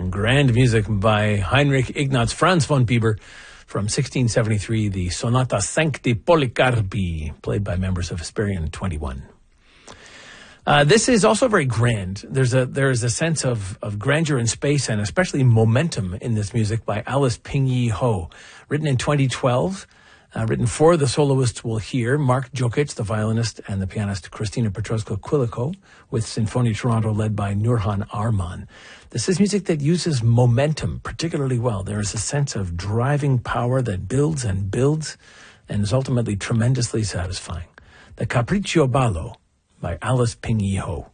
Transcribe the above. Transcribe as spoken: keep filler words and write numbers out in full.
Grand music by Heinrich Ignaz Franz von Bieber from sixteen seventy-three, the Sonata Sancti Policarpi, played by members of Hesperian twenty-one. Uh, this is also very grand. There's a there is a sense of, of grandeur in space and especially momentum in this music by Alice Ping-Yi Ho, written in twenty twelve. Uh, written for the soloists we'll hear, Mark Jokic, the violinist, and the pianist Christina Petroska-Quilico, with Sinfonia Toronto led by Nurhan Arman. This is music that uses momentum particularly well. There is a sense of driving power that builds and builds and is ultimately tremendously satisfying. The Capriccio Ballo by Alice Ping-Yi Ho.